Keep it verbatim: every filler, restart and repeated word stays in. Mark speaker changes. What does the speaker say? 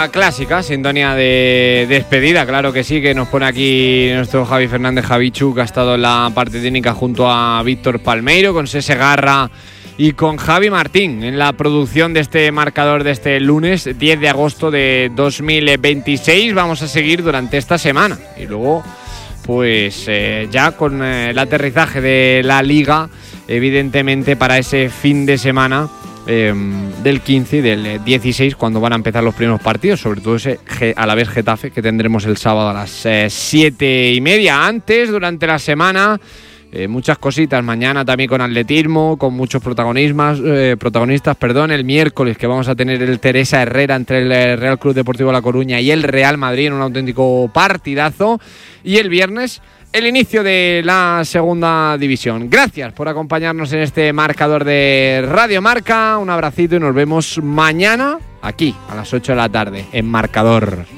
Speaker 1: La clásica sintonía de despedida, claro que sí, que nos pone aquí nuestro Javi Fernández Javichu, que ha estado en la parte técnica junto a Víctor Palmeiro, con Sese Garra y con Javi Martín en la producción de este marcador de este lunes diez de agosto de dos mil veintiséis. Vamos a seguir durante esta semana y luego pues eh, ya con eh, el aterrizaje de la Liga, evidentemente para ese fin de semana eh, del quince y del dieciséis, cuando van a empezar los primeros partidos, sobre todo ese Alavés Getafe que tendremos el sábado a las eh, siete y media. Antes, durante la semana, Eh, muchas cositas, mañana también con atletismo, con muchos protagonistas, eh, protagonistas, perdón, el miércoles que vamos a tener el Teresa Herrera entre el Real Club Deportivo La Coruña y el Real Madrid en un auténtico partidazo, y el viernes el inicio de la segunda división. Gracias por acompañarnos en este marcador de Radio Marca, un abracito y nos vemos mañana aquí a las ocho de la tarde en Marcador.